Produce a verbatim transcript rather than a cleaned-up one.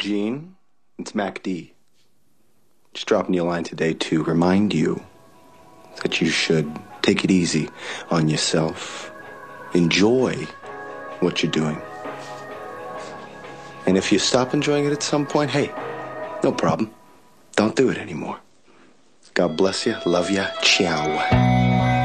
Gene. It's Mac D. Just dropping you a line today to remind you that you should take it easy on yourself. Enjoy what you're doing. And if you stop enjoying it at some point, hey, no problem. Don't do it anymore. God bless you. Love ya. Ciao.